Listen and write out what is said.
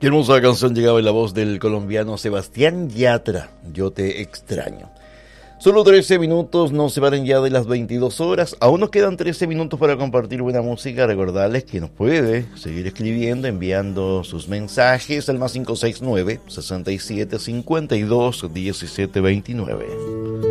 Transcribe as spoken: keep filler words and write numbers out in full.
Qué hermosa canción llegaba en la voz del colombiano Sebastián Yatra, Yo te extraño. Solo trece minutos nos separan ya de las veintidós horas. Aún nos quedan trece minutos para compartir buena música. Recordarles que nos puede seguir escribiendo, enviando sus mensajes al más cinco seis nueve, sesenta y siete, cincuenta y dos, diecisiete veintinueve.